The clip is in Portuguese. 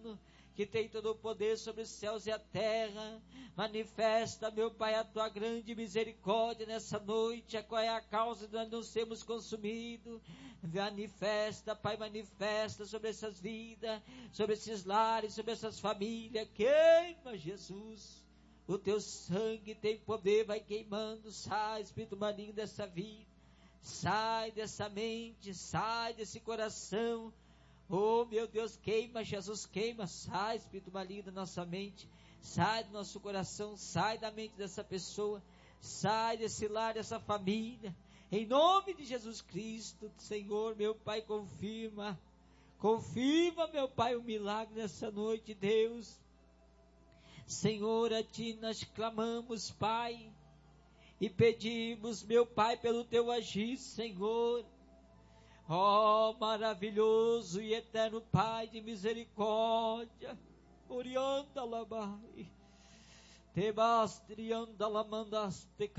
soberano, que tem todo o poder sobre os céus e a terra. Manifesta, meu Pai, a tua grande misericórdia nessa noite. Qual é a causa de nós não sermos consumidos? Manifesta, Pai, manifesta sobre essas vidas, sobre esses lares, sobre essas famílias. Queima, Jesus. O teu sangue tem poder, vai queimando. Sai, espírito maligno dessa vida. Sai dessa mente, sai desse coração. Oh, meu Deus, queima, Jesus, queima. Sai, espírito maligno da nossa mente. Sai do nosso coração, sai da mente dessa pessoa. Sai desse lar, dessa família. Em nome de Jesus Cristo, Senhor, meu Pai, confirma. Confirma, meu Pai, o milagre nessa noite, Deus. Senhor, a Ti nós clamamos, Pai. E pedimos, meu Pai, pelo Teu agir, Senhor. Ó, maravilhoso e eterno Pai de misericórdia, orienta-la, Pai, te bastrianda la mandaste